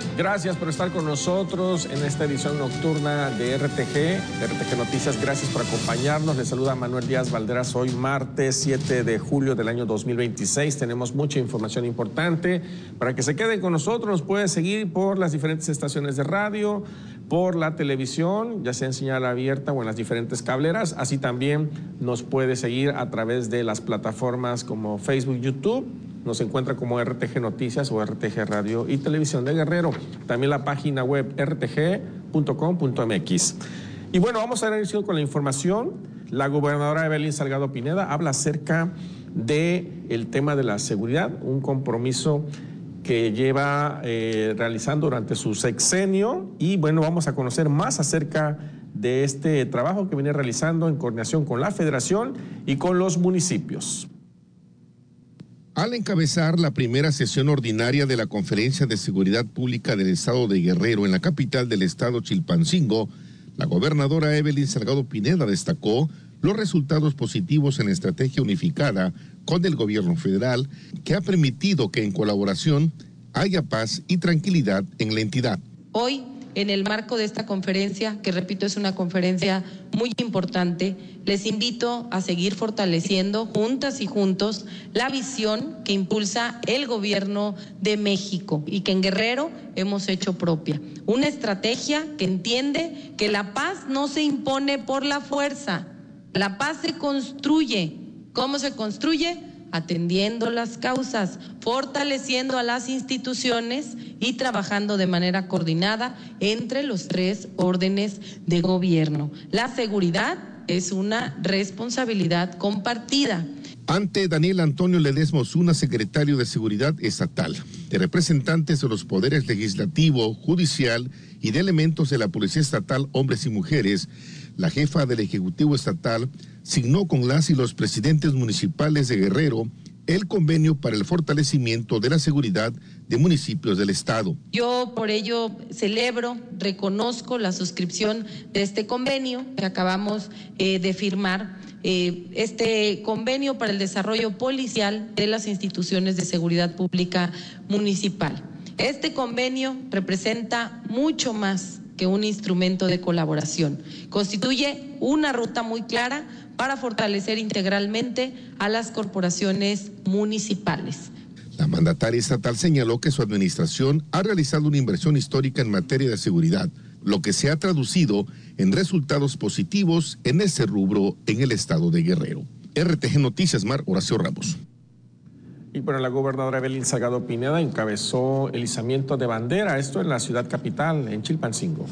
Gracias por estar con nosotros en esta edición nocturna de RTG Noticias. Gracias por acompañarnos. Les saluda Manuel Díaz Valderas. Hoy martes 7 de julio del año 2026. Tenemos mucha información importante. Para que se queden con nosotros, nos puede seguir por las diferentes estaciones de radio, por la televisión, ya sea en señal abierta o en las diferentes cableras. Así también nos puede seguir a través de las plataformas como Facebook, YouTube. Nos encuentra como RTG Noticias o RTG Radio y Televisión de Guerrero. También la página web rtg.com.mx. Y bueno, vamos a dar inicio con la información. La gobernadora Evelyn Salgado Pineda habla acerca del tema de la seguridad, un compromiso que lleva realizando durante su sexenio. Y bueno, vamos a conocer más acerca de este trabajo que viene realizando en coordinación con la Federación y con los municipios. Al encabezar la primera sesión ordinaria de la Conferencia de Seguridad Pública del Estado de Guerrero en la capital del estado, Chilpancingo, la gobernadora Evelyn Salgado Pineda destacó los resultados positivos en la estrategia unificada con el gobierno federal que ha permitido que en colaboración haya paz y tranquilidad en la entidad. Hoy, en el marco de esta conferencia, que repito es una conferencia muy importante, les invito a seguir fortaleciendo juntas y juntos la visión que impulsa el gobierno de México y que en Guerrero hemos hecho propia. Una estrategia que entiende que la paz no se impone por la fuerza, la paz se construye. ¿Cómo se construye? Atendiendo las causas, fortaleciendo a las instituciones y trabajando de manera coordinada entre los tres órdenes de gobierno. La seguridad es una responsabilidad compartida. Ante Daniel Antonio Ledesma Osuna, secretario de Seguridad Estatal, de representantes de los poderes legislativo, judicial y de elementos de la Policía Estatal, hombres y mujeres, la jefa del Ejecutivo Estatal signó con las y los presidentes municipales de Guerrero el convenio para el fortalecimiento de la seguridad de municipios del estado. Yo por ello celebro, reconozco la suscripción de este convenio que acabamos de firmar, este convenio para el desarrollo policial de las instituciones de seguridad pública municipal. Este convenio representa mucho más que un instrumento de colaboración. Constituye una ruta muy clara para fortalecer integralmente a las corporaciones municipales. La mandataria estatal señaló que su administración ha realizado una inversión histórica en materia de seguridad, lo que se ha traducido en resultados positivos en ese rubro en el estado de Guerrero. RTG Noticias, Mar Horacio Ramos. Y bueno, la gobernadora Evelyn Salgado Pineda encabezó el izamiento de bandera, esto en la ciudad capital, en Chilpancingo.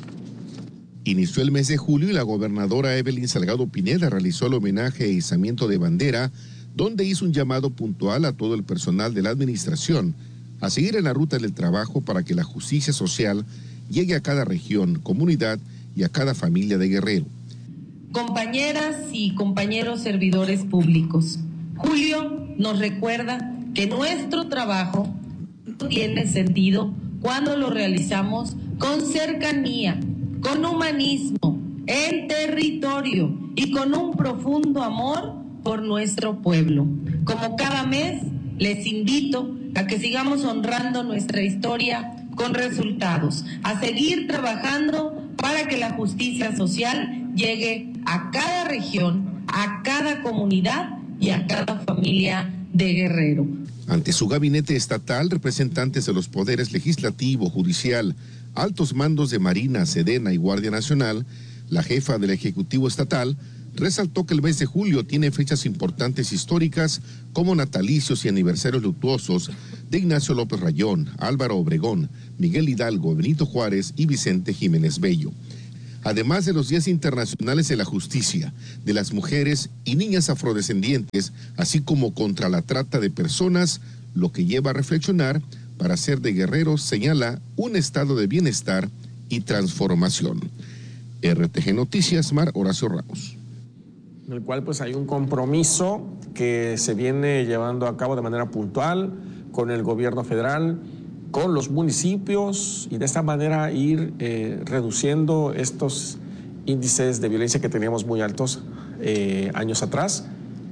Inició el mes de julio y la gobernadora Evelyn Salgado Pineda realizó el homenaje e izamiento de bandera, donde hizo un llamado puntual a todo el personal de la administración a seguir en la ruta del trabajo para que la justicia social llegue a cada región, comunidad y a cada familia de Guerrero. Compañeras y compañeros servidores públicos, Julio nos recuerda que nuestro trabajo tiene sentido cuando lo realizamos con cercanía, con humanismo, en territorio y con un profundo amor por nuestro pueblo. Como cada mes, les invito a que sigamos honrando nuestra historia con resultados, a seguir trabajando para que la justicia social llegue a cada región, a cada comunidad y a cada familia de Guerrero. Ante su gabinete estatal, representantes de los poderes legislativo, judicial, altos mandos de Marina, Sedena y Guardia Nacional, la jefa del Ejecutivo Estatal resaltó que el mes de julio tiene fechas importantes históricas como natalicios y aniversarios luctuosos de Ignacio López Rayón, Álvaro Obregón, Miguel Hidalgo, Benito Juárez y Vicente Jiménez Bello. Además de los días internacionales de la justicia, de las mujeres y niñas afrodescendientes, así como contra la trata de personas, lo que lleva a reflexionar para hacer de Guerrero, señala, un estado de bienestar y transformación. RTG Noticias, Mar Horacio Ramos. En el cual pues hay un compromiso que se viene llevando a cabo de manera puntual con el gobierno federal, con los municipios y de esta manera ir reduciendo estos índices de violencia que teníamos muy altos años atrás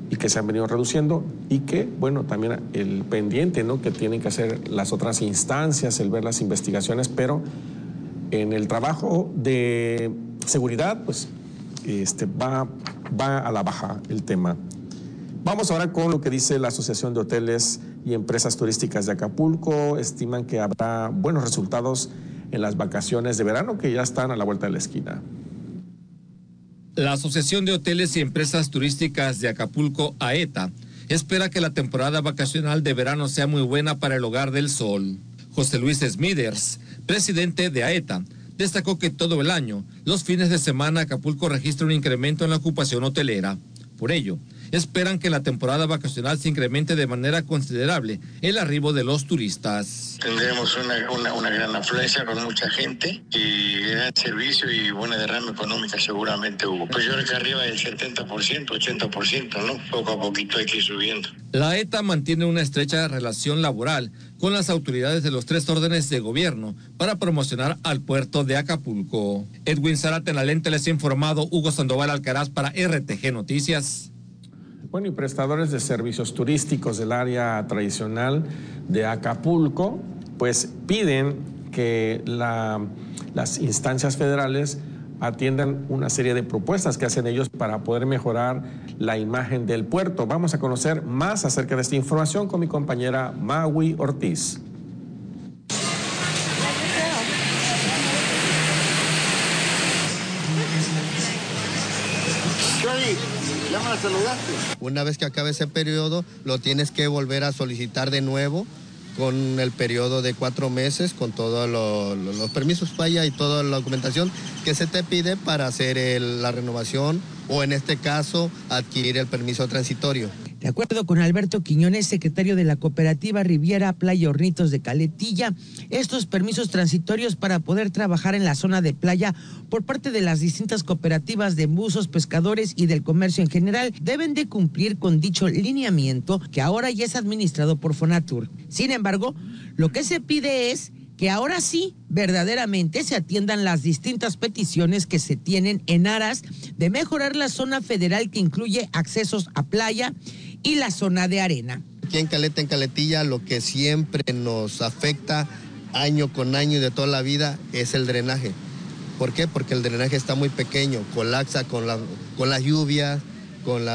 y que se han venido reduciendo y que, bueno, también el pendiente, ¿no?, que tienen que hacer las otras instancias, el ver las investigaciones, pero en el trabajo de seguridad, pues va a la baja el tema. Vamos ahora con lo que dice la Asociación de Hoteles y Empresas Turísticas de Acapulco. Estiman que habrá buenos resultados en las vacaciones de verano que ya están a la vuelta de la esquina. La Asociación de Hoteles y Empresas Turísticas de Acapulco, AETA, espera que la temporada vacacional de verano sea muy buena para el Hogar del Sol. José Luis Smithers, presidente de AETA, destacó que todo el año, los fines de semana, Acapulco registra un incremento en la ocupación hotelera. Por ello, esperan que en la temporada vacacional se incremente de manera considerable el arribo de los turistas. Tendremos una gran afluencia con mucha gente y gran servicio y buena derrama económica seguramente hubo. Pues yo creo que arriba del 70%, 80%, ¿no? Poco a poquito hay que ir subiendo. La ETA mantiene una estrecha relación laboral con las autoridades de los 3 órdenes de gobierno para promocionar al puerto de Acapulco. Edwin Zárate en la lente, les ha informado Hugo Sandoval Alcaraz para RTG Noticias. Bueno, y prestadores de servicios turísticos del área tradicional de Acapulco, pues piden que las instancias federales atiendan una serie de propuestas que hacen ellos para poder mejorar la imagen del puerto. Vamos a conocer más acerca de esta información con mi compañera Maui Ortiz. ¿Ya me la saludaste? Una vez que acabe ese periodo, lo tienes que volver a solicitar de nuevo con el periodo de 4 meses, con todos los permisos y toda la documentación que se te pide para hacer la renovación o en este caso adquirir el permiso transitorio. De acuerdo con Alberto Quiñones, secretario de la cooperativa Riviera Playa Hornitos de Caletilla, estos permisos transitorios para poder trabajar en la zona de playa por parte de las distintas cooperativas de buzos, pescadores y del comercio en general deben de cumplir con dicho lineamiento que ahora ya es administrado por Fonatur. Sin embargo, lo que se pide es que ahora sí, verdaderamente se atiendan las distintas peticiones que se tienen en aras de mejorar la zona federal que incluye accesos a playa y la zona de arena. Aquí en Caletilla, lo que siempre nos afecta año con año y de toda la vida es el drenaje. ¿Por qué? Porque el drenaje está muy pequeño, colapsa con las lluvias, en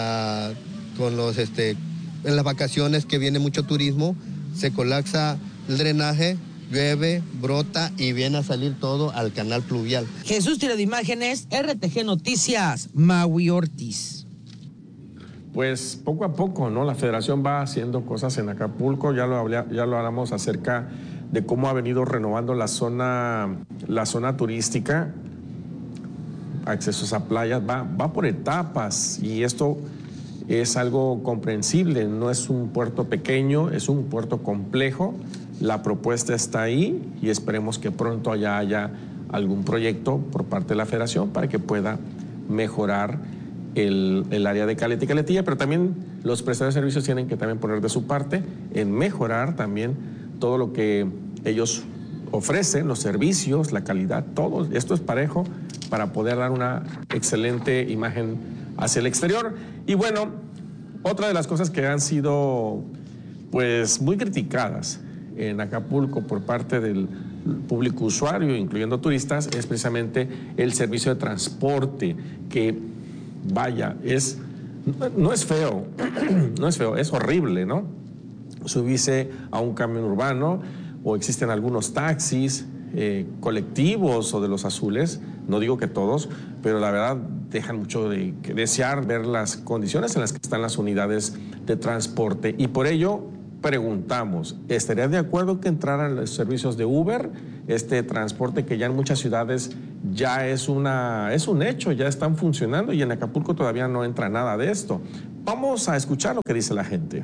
las vacaciones que viene mucho turismo, se colapsa el drenaje, llueve, brota y viene a salir todo al canal pluvial. Jesús Tiro de Imágenes, RTG Noticias, Maui Ortiz. Pues poco a poco, ¿no? La federación va haciendo cosas en Acapulco, ya lo hablamos acerca de cómo ha venido renovando la zona turística, accesos a playas, va por etapas y esto es algo comprensible, no es un puerto pequeño, es un puerto complejo. La propuesta está ahí y esperemos que pronto haya algún proyecto por parte de la federación para que pueda mejorar el área de Caleta y Caletilla, pero también los prestadores de servicios tienen que también poner de su parte en mejorar también todo lo que ellos ofrecen, los servicios, la calidad, todo esto es parejo para poder dar una excelente imagen hacia el exterior. Y bueno, otra de las cosas que han sido pues muy criticadas en Acapulco por parte del público usuario, incluyendo turistas, es precisamente el servicio de transporte, que vaya, no es feo, es horrible, ¿no? Subirse a un camión urbano o existen algunos taxis colectivos o de los azules, no digo que todos, pero la verdad dejan mucho de que desear ver las condiciones en las que están las unidades de transporte y por ello preguntamos, ¿estaría de acuerdo que entraran los servicios de Uber, este transporte que ya en muchas ciudades ya es un hecho, ya están funcionando y en Acapulco todavía no entra nada de esto? Vamos a escuchar lo que dice la gente.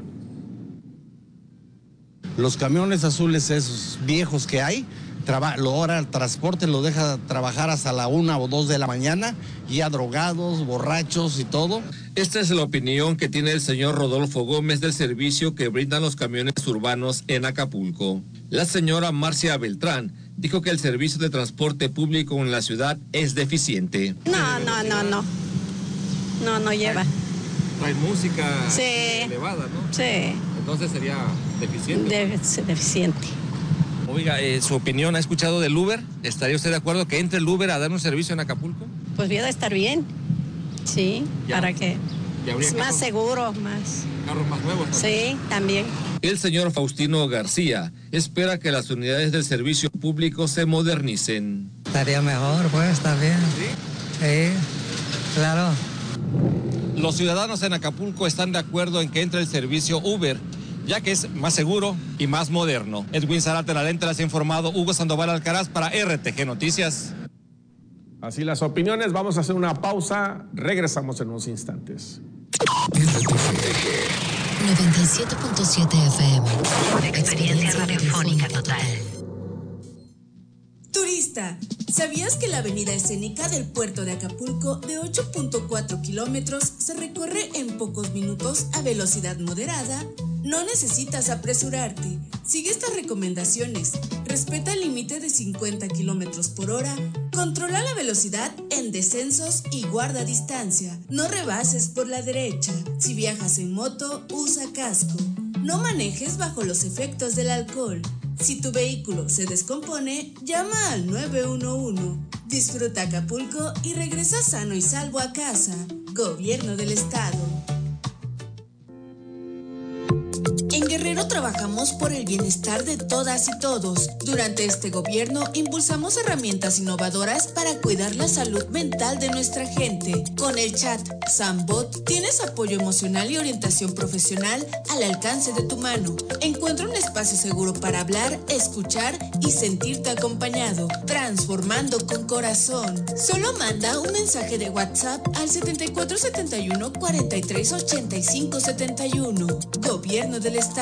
Los camiones azules esos viejos que hay, el transporte lo deja trabajar hasta la 1 o 2 de la mañana, ya drogados, borrachos y todo. Esta es la opinión que tiene el señor Rodolfo Gómez del servicio que brindan los camiones urbanos en Acapulco. La señora Marcia Beltrán dijo que el servicio de transporte público en la ciudad es deficiente. No lleva. traen música Sí. elevada, ¿no? Sí. Entonces sería deficiente. Debe ser deficiente. Oiga, su opinión, ¿ha escuchado del Uber? ¿Estaría usted de acuerdo que entre el Uber a dar un servicio en Acapulco? Pues debe estar bien. Sí, Ya. para que ¿Y habría es más carros, seguro, más. carros más nuevos también? Sí, también. El señor Faustino García espera que las unidades del servicio público se modernicen. Estaría mejor, pues, también. ¿Sí? Sí, claro. Los ciudadanos en Acapulco están de acuerdo en que entre el servicio Uber, ya que es más seguro y más moderno. Edwin Zárate, La Lente, les ha informado Hugo Sandoval Alcaraz para RTG Noticias. Así las opiniones, vamos a hacer una pausa, regresamos en unos instantes. 97.7 FM. Experiencia radiofónica total. Turista, ¿sabías que la avenida escénica del puerto de Acapulco de 8.4 kilómetros se recorre en pocos minutos a velocidad moderada? No necesitas apresurarte. Sigue estas recomendaciones. Respeta el límite de 50 kilómetros por hora. Controla la velocidad en descensos y guarda distancia. No rebases por la derecha. Si viajas en moto, usa casco. No manejes bajo los efectos del alcohol. Si tu vehículo se descompone, llama al 911. Disfruta Acapulco y regresa sano y salvo a casa. Gobierno del Estado. En Guerrero trabajamos por el bienestar de todas y todos. Durante este gobierno impulsamos herramientas innovadoras para cuidar la salud mental de nuestra gente. Con el chat Sambot tienes apoyo emocional y orientación profesional al alcance de tu mano. Encuentra un espacio seguro para hablar, escuchar y sentirte acompañado. Transformando con corazón. Solo manda un mensaje de WhatsApp al 7471 43 85 71. Gobierno del Estado.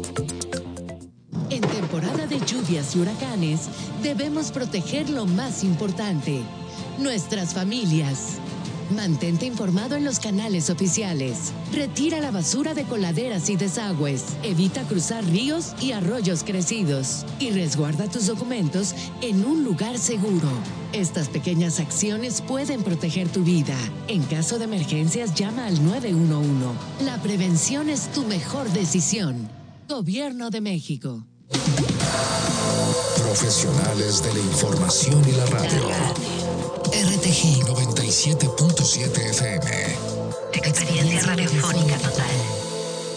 En temporada de lluvias y huracanes, debemos proteger lo más importante, nuestras familias. Mantente informado en los canales oficiales. Retira la basura de coladeras y desagües. Evita cruzar ríos y arroyos crecidos. Y resguarda tus documentos en un lugar seguro. Estas pequeñas acciones pueden proteger tu vida. En caso de emergencias, llama al 911. La prevención es tu mejor decisión. Gobierno de México. Profesionales de la información y la radio. RTG 97.7 FM. Experiencia radiofónica total.